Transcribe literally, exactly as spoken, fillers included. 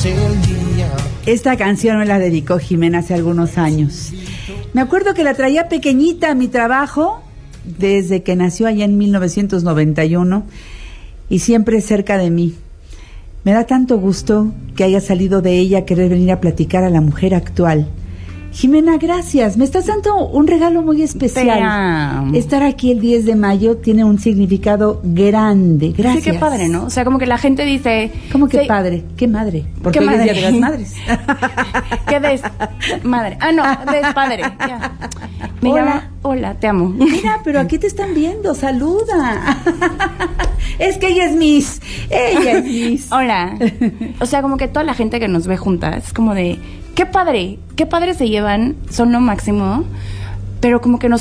Esta canción me la dedicó Jimena hace algunos años. Me acuerdo que la traía pequeñita a mi trabajo desde que nació allá en mil novecientos noventa y uno y siempre cerca de mí. Me da tanto gusto que haya salido de ella querer venir a platicar a la mujer actual. Jimena, gracias. Me estás dando un regalo muy especial. Estar aquí el diez de mayo tiene un significado grande. Gracias. Sí, qué padre, ¿no? O sea, como que la gente dice... ¿Cómo que sí, padre? ¿Qué madre? Porque ¿qué hoy es madre? Día de las Madres. ¿Qué des? Madre. Ah, no, des padre. Ya. Me Hola. llama... Hola, te amo. Mira, pero aquí te están viendo. Saluda. Es que ella es Miss. Ella es Miss. Hola. O sea, como que toda la gente que nos ve juntas, como de... Qué padre, qué padre se llevan, son lo máximo, pero como que nos